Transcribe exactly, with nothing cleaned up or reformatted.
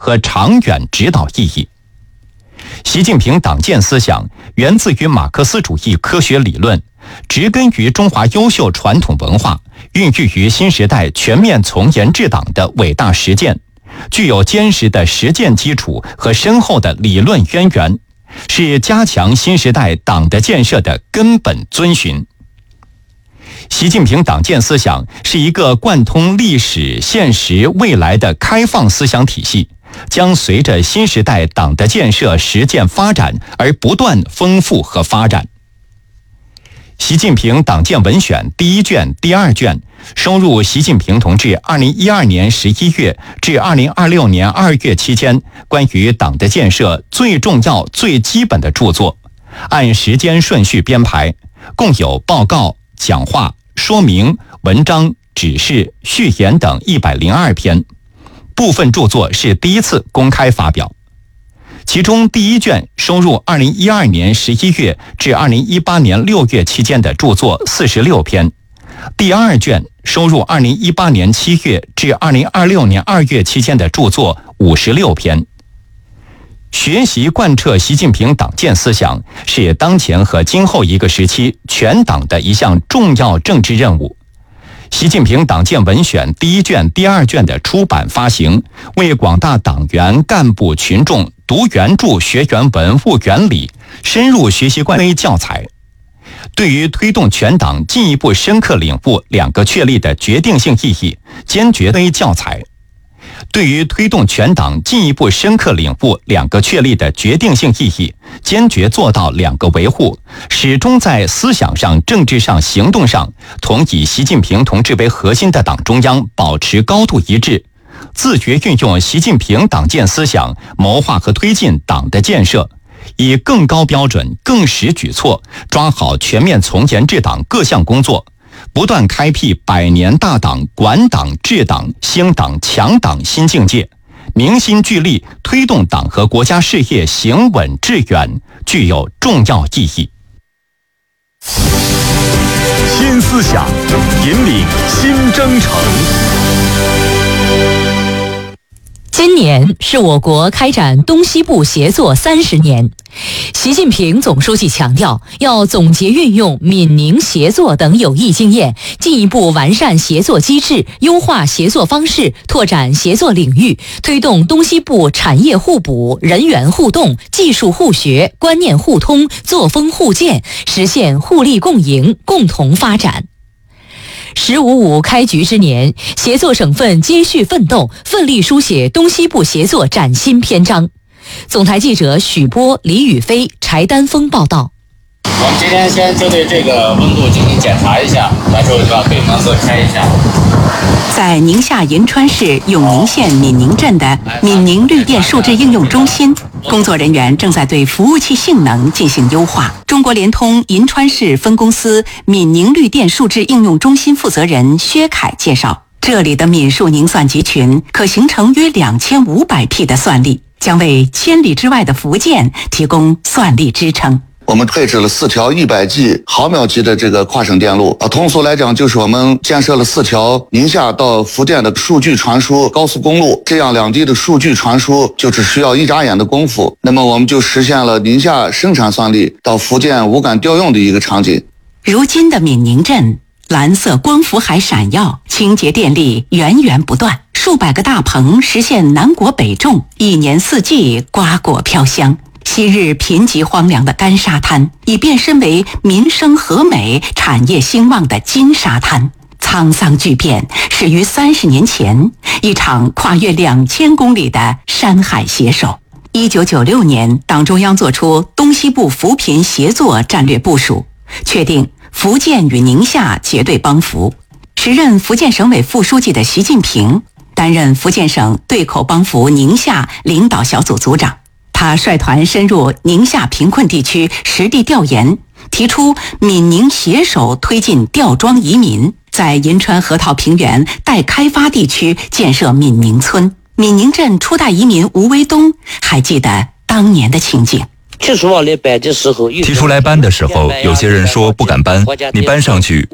和长远指导意义。习近平党建思想源自于马克思主义科学理论，植根于中华优秀传统文化，孕育于新时代全面从严治党的伟大实践，具有坚实的实践基础和深厚的理论渊源，是加强新时代党的建设的根本遵循。习近平党建思想是一个贯通历史、现实、未来的开放思想体系，将随着新时代党的建设实践发展而不断丰富和发展。习近平党建文选第一卷、第二卷收录习近平同志二零一二年十一月至二零二六年二月期间关于党的建设最重要、最基本的著作，按时间顺序编排，共有报告、讲话、说明、文章、指示、序言等一百零二篇，部分著作是第一次公开发表。其中第一卷收入二零一二年十一月至二零一八年六月期间的著作四十六篇，第二卷收入二零一八年七月至二零二六年二月期间的著作五十六篇。学习贯彻习近平党建思想是当前和今后一个时期全党的一项重要政治任务。习近平党建文选第一卷、第二卷的出版发行，为广大党员、干部群众读原著、学原文、悟原理，深入学习官微教材，对于推动全党进一步深刻领悟两个确立的决定性意义，坚决推教材。对于推动全党进一步深刻领悟两个确立的决定性意义，坚决做到两个维护，始终在思想上、政治上、行动上同以习近平同志为核心的党中央保持高度一致，自觉运用习近平党建思想谋划和推进党的建设，以更高标准、更实举措抓好全面从严治党各项工作，不断开辟百年大党、管党、治党、兴党、强党新境界，凝心聚力推动党和国家事业行稳致远，具有重要意义。 新思想引领新征程。 今年是我国开展东西部协作三十年。习近平总书记强调，要总结运用闽宁协作等有益经验，进一步完善协作机制，优化协作方式，拓展协作领域，推动东西部产业互补、人员互动、技术互学、观念互通、作风互鉴，实现互利共赢、共同发展。十五五开局之年，协作省份接续奋斗，奋力书写东西部协作崭新篇章。总台记者许波、李宇飞、柴丹峰报道。 我们今天先针对这个温度进行检查一下，到时候就把可以门锁开一下。 在宁夏银川市永宁县闽宁镇的闽宁绿电数字应用中心，工作人员正在对服务器性能进行优化。中国联通银川市分公司闽宁绿电数字应用中心负责人薛凯介绍，这里的闽数宁算集群可形成约两千五百 P 的算力，将为千里之外的福建提供算力支撑。 我们配置了四条一百 G 毫秒级的这个跨省电路啊，通俗来讲就是我们建设了四条宁夏到福建的数据传输高速公路，这样两地的数据传输就只需要一眨眼的功夫，那么我们就实现了宁夏生产算力到福建无感调用的一个场景。 如今的闽宁镇蓝色光伏还闪耀，清洁电力源源不断，数百个大棚实现南国北种，一年四季瓜果飘香。昔日贫瘠荒凉的干沙滩已变身为民生和美、产业兴旺的金沙滩。沧桑巨变始于三十年前，一场跨越两千公里的山海携手。一九九六年，党中央作出东西部扶贫协作战略部署，确定福建与宁夏结对帮扶。时任福建省委副书记的习近平担任福建省对口帮扶宁夏领导小组组长。他率团深入宁夏贫困地区实地调研，提出闽宁携手推进吊庄移民，在银川河套平原待开发地区建设闽宁村。闽宁镇初代移民吴维东还记得当年的情景。 提出来搬的时候， 提出来搬的时候，有些人说不敢搬，你搬上去